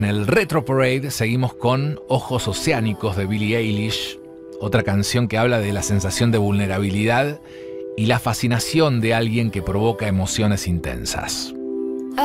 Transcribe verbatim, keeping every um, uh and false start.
En el Retro Parade seguimos con Ojos Oceánicos de Billie Eilish, otra canción que habla de la sensación de vulnerabilidad y la fascinación de alguien que provoca emociones intensas.